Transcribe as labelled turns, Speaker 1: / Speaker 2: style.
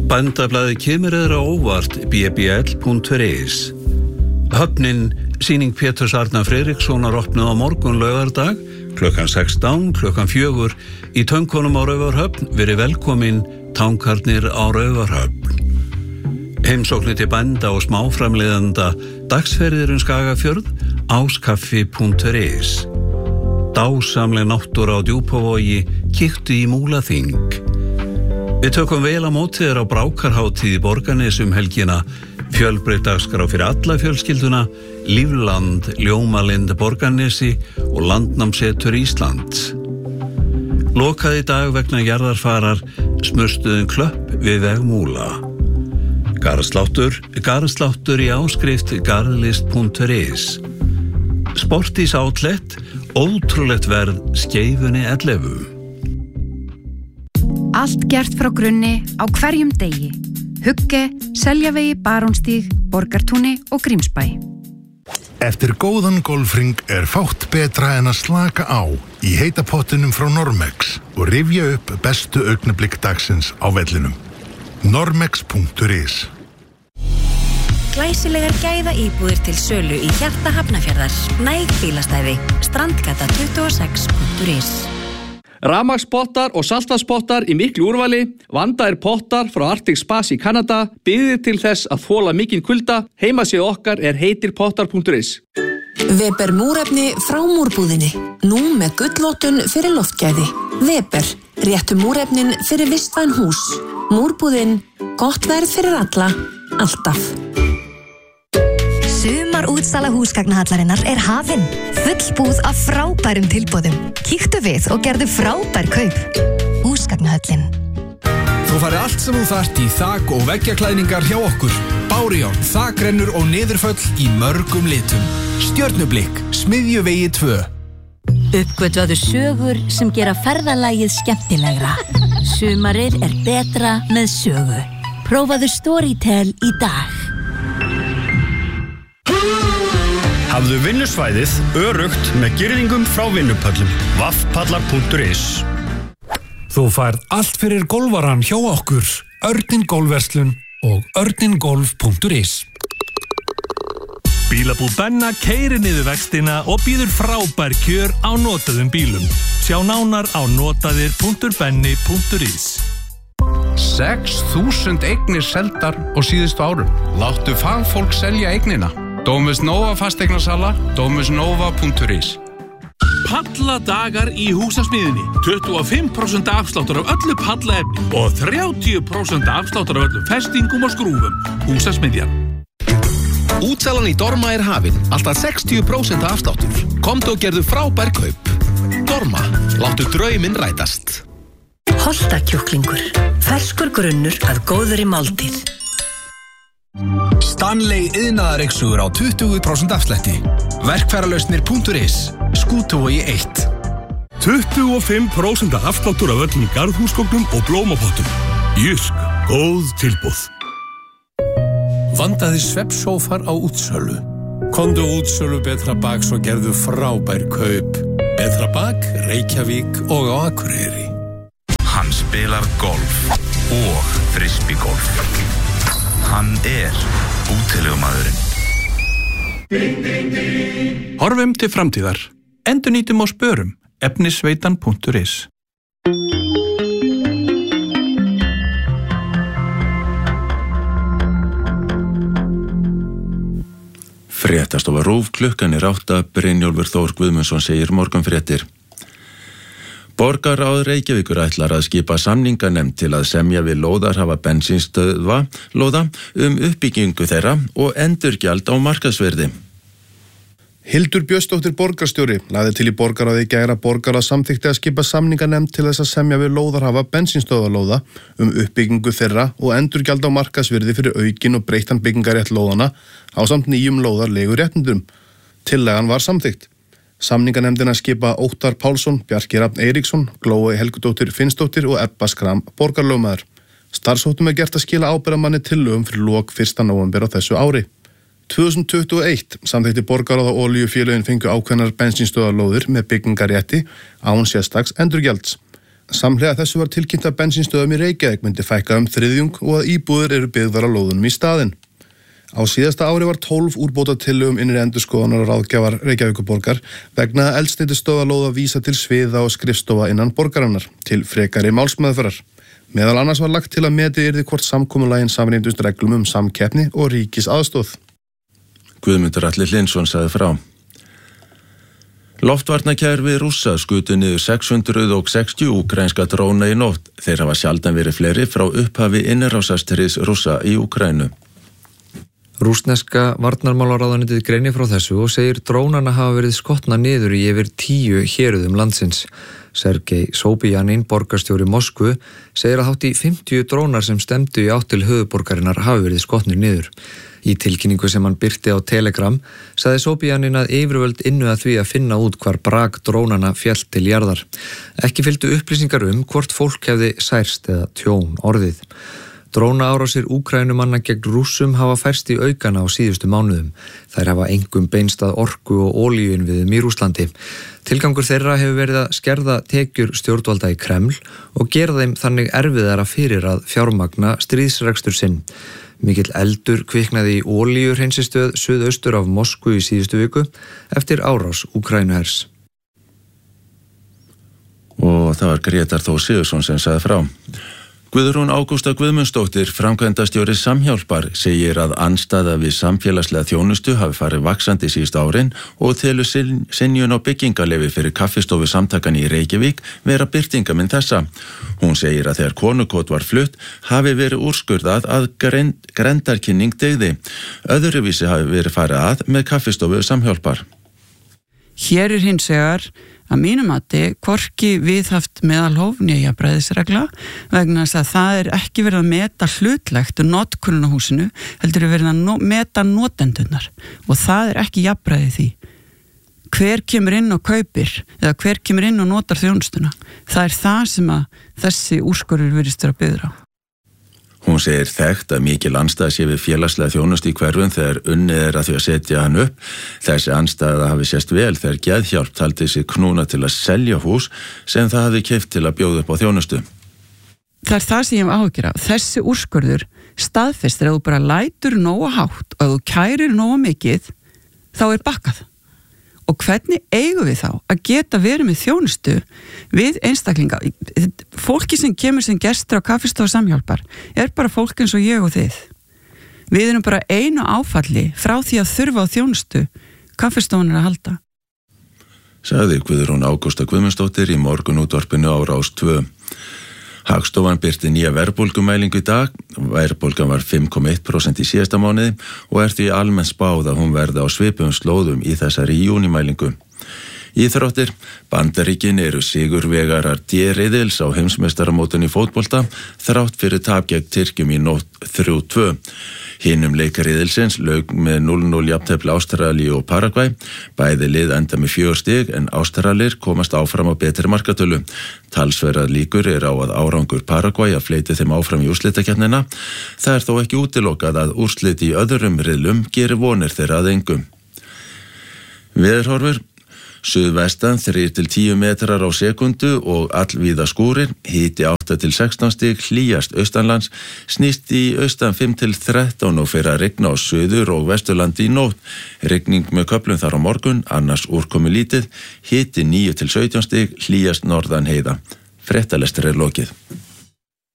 Speaker 1: Bændablaðið kemur á óvart bbl.is. Höfnin sýning Péturs Arnar Friðrikssonar opnuð á morgun laugardag klukkan 16, klukkan 4 í töngunum á Raufarhöfn. Verið velkomin tankarnir á Raufarhöfn. Heimsóknir til bænda og smáframleiðenda dagsferðir Skagafjörð áskaffi.is. Dásamleg náttúra á Djúpavogi, kíktu í Múlaþing. Við tökum vel á móti þér á Brákarhátíð í Borgarnesi helgina. Fjölbreytt dagskrá fyrir alla fjölskylduna, Lífland, Ljómalind Borgarnesi og Landnámsetur Íslands. Lokað í dag vegna jarðarfarar smurstuðin Klöpp við veg Múla. Garðsláttur í áskrift garðlist.is. Sportís Outlet, ótrúlegt verð Skeifunni 11.
Speaker 2: Allt gert frá grunni á hverjum degi. Hugge, Seljavegi, Barónstíg, Borgartúni og Grímsbæ.
Speaker 3: Eftir góðan golfring fátt betra en að slaka á í heita pottinum frá Normex og rifja upp bestu augnablik dagsins á vellinum. Normex.is.
Speaker 4: Glæsilegar gæða íbúðir til sölu í hjarta Hafnarfjarðar. Næg bílastæði. Strandgata 26.is.
Speaker 5: Rafmagnspottar og saltvatnspottar í miklu úrvali, vandaðir pottar frá Arctic Spas í Kanada, byggðir til þess að þola mikinn kulda. Heimasíða okkar heitirpottar.is.
Speaker 6: Weber múrefni frá múrbúðinni. Nú með gullvottun fyrir loftgæði. Weber, réttu múrefnin fyrir vistvæn hús. Múrbúðin, gott verð fyrir alla, alltaf.
Speaker 7: Sumarútsala húsgagnahallarinnar hafin. Full búð af frábærum tilboðum. Kíktu við og gerðu frábær kaup. Húsgagnahöllin.
Speaker 8: Þú farið allt sem þú þarft í þak- og veggjaklæðningar hjá okkur. Bárjón, þakrennur og niðurföll í mörgum litum. Stjörnublikk, Smiðjuvegi 2.
Speaker 4: Uppgötvaðu sögur sem gera ferðalagið skemmtilegra. Sumarið betra með sögu. Prófaðu Storytel í dag.
Speaker 9: Hafðu vinnusvæðið öruggt með girðingum frá vinnupöllum. vaffpallar.is.
Speaker 8: Þú færð allt fyrir golfaran hjá okkur. Örnin Golfverslun og örningolf.is.
Speaker 10: Bílabúð Benna keyrir niður vextina og býður frábær kjör á notaðum bílum. Sjá nánar á notaðir.benni.is.
Speaker 11: 6.000 eignir seldar á síðustu árum. Láttu fagfólk selja eignina. Domus Nova fasteignasala, domusnova.is.
Speaker 10: Palladagar í húsasmiðinni. 25% afsláttur af öllu pallaefni og 30% afsláttur af öllum festingum og skrúfum. Húsasmiðjan.
Speaker 12: Útsalan í Dorma hafin. Alltaf 60% afsláttur. Komdu og gerðu frábær kaup. Dorma, láttu drauminn rætast.
Speaker 4: Holtakjúklingur. Ferskur grunnur að góðri máltíð.
Speaker 8: Stanley iðnaðarryksugur á 20% afslætti. Verkfæralausnir.is. Skútuvogi 1.
Speaker 10: 25% afsláttur af öllum garðhúsgögnum og blómapottum. Jysk, góð tilboð.
Speaker 13: Vandaði svefnsófar á útsölu. Komdu útsölu Betra Bak svo gerðu frábær kaup. Betra Bak, Reykjavík og á Akureyri.
Speaker 14: Hann spilar golf og frisbeegolf. Hann útilegumaðurinn.
Speaker 10: Horfum til framtíðar. Endurnýtum og spörum. efnisveitan.is.
Speaker 15: Fréttastofa RÚV, klukkan 8, Brynjólfur Þór Guðmundsson segir morgunfréttir. Borgarráð Reykjavíkur ætlar að skipa samninganefnd til að semja við lóðarhafa bensínstöðva uppbyggingu þeirra og endurgjald á markaðsverði.
Speaker 16: Hildur Björnsdóttir borgarstjóri lagði til í borgarráði í gær að borgarráð samþykkti að skipa samninganefnd til þess að semja við lóðarhafa bensínstöðvalóða uppbyggingu þeirra og endurgjald á markaðsvirði fyrir aukin og breyttan byggingarétt lóðana ásamt nýjum lóðarleiguréttindum. Tillagan var samþykkt. Samninganefndina skipa Óttar Pálsson, Bjarki Rafn Eiríksson, Glói Helgudóttir Finnsdóttir og Ebba Skram borgarlögmaður. Starfshóttum gert að skila ábyrgðarmanni tillögum fyrir lok 1. nóvember á þessu ári. 2021 samþykkti borgarráð og olíufélögin fengu ákveðnar bensínstöðvalóðir með byggingarétti án sérstaks endurgjalds. Samhliða þessu var tilkynnt að bensínstöðum í Reykjavík myndi fækka 3 og að íbúðir eru byggðar á lóðunum í staðinn. Á síðasta ári var 12 úrbótatillögum innri endurskoðunar og ráðgjafar Reykjavíkurborgar vegna eldsneytisstöðvalóða vísa til sviða og skrifstofa innan borgarinnar til frekari málsmeðferðar. Meðal annars var lagt til að metið yrði hvort samkomulaginn samrýmdust reglum samkeppni og ríkisaðstoð.
Speaker 15: Guðmundur Atli Hlynsson sagði frá. Loftvarnakerfi Rússa skutu niður 660 úkraínska dróna í nótt. Þeir hafa sjaldan verið fleiri frá upphafi innrásarstríðs Rússa í Úkraínu.
Speaker 17: Rússneska varnarmálaráðuneytið greinir frá þessu og segir drónana hafa verið skotna niður í yfir 10 héruðum landsins. Sergei Sobyanin, borgarstjóri Moskvu, segir að hátt í 50 drónar sem stemdu í átt til höfuðborgarinnar hafi verið skotnir niður. Í tilkynningu sem hann birti á Telegram sagði Sobyanin að yfirvöld innu að því að finna út hvar brak drónana féll til jarðar. Ekki fylgdu upplýsingar hvort fólk hefði særst eða tjón orðið. Drónaárásir Úkraínumanna gegn Rússum hafa færst í aukana á síðustu mánuðum. Þær hafa engum beinst að orku og olíuinnviðum í Rússlandi. Tilgangur þeirra hefur verið að skerða tekjur stjórnvalda í Kreml og gera þeim þannig erfiðara fyrir að fjármagna stríðsrekstur sinn. Mikill eldur kviknaði í olíuhreinsistöð suðaustur af Moskvu í síðustu viku eftir árás Úkraínuhers.
Speaker 15: Og það var Grétar Þór Sigurðsson sem sagði frá. Guðrún Ágústa Guðmundsdóttir, framkvæmdastjóri Samhjálpar, segir að andstaða við samfélagslega þjónustu hafi farið vaxandi síðustu árin og telur synjun á byggingarleyfi fyrir kaffistofu samtakan í Reykjavík vera birtingaminn þessa. Hún segir að þegar konukot var flutt hafi verið úrskurðað að grenndarkynning dygði. Öðruvísi hafi verið farið að með kaffistofu Samhjálpar.
Speaker 18: Hér hins vegar að mínum hvorki viðhaft meðalhóf né jafnræðisregla vegna þess að það ekki verið að meta hlutlegt notkunn á húsinu, heldur verið að meta notendunar og það ekki jafnræði því. Hver kemur inn og kaupir eða hver kemur inn og notar þjónustuna. Það það sem að þessi úrskurður virðist vera byggður á.
Speaker 15: Hún segir þekkt að mikil andstæða sé við félagslega þjónustu í hverfum þegar unnið að því að setja hann upp. Þessi andstæða hafi sést vel þegar Geðhjálp taldi sig knúna til að selja hús sem það hafi keypt til að bjóða upp á þjónustu.
Speaker 18: Það það sem ég hef áhyggjur af. Þessi úrskurður staðfestir að þú bara lætur nógu hátt og að þú kærir nógu mikið, þá bakkað. Og hvernig eigum við þá að geta verið með þjónustu við einstaklinga? Fólki sem kemur sem gestur á kaffistofu Samhjálpar bara fólk eins og ég og þið. Við erum bara einu áfalli frá því að þurfa á þjónustu kaffistofunir að halda.
Speaker 15: Sagði Guðrún Ágústa Guðmundsdóttir í morgunútvarpinu á Rás 2. Hagstofan birti nýja verðbólgumælingu í dag. Verðbólgan var 5,1% í síðasta mánuði og því almennt spáð að hún verði á svipum slóðum í þessari júnimælingu. Íþróttir, Bandaríkin eru sigurvegarar D-riðils á heimsmeistaramótinu í fótbolta þrátt fyrir tap gegn Tyrkjum í nótt 3-2. Hinum leikariðilsins lauk með 0-0 jafntefli Ástralíu og Paragvæ. Bæði lið enda með 4 stig en Ástralir komast áfram á betri markatölu. Talsverðar líkur á að árangur Paragvæ að fleiti þeim áfram í úrslitakeppnina. Það þó ekki útilokað að úrslit í öðrum riðlum gerir vonir þeirra að engum. Veðurhorfur. Suðvestan 3-10 metrar á sekundu og allvíða skúrir, hiti 8-16 stig, hlýjast austanlands, snýst í austan 5-13 og fer að rigna á suður og vesturlandi í nótt. Rigning með köflum þar á morgun, annars úrkomi lítið, hiti 9-17 stig, hlýjast norðan heiða. Fréttalestur lokið.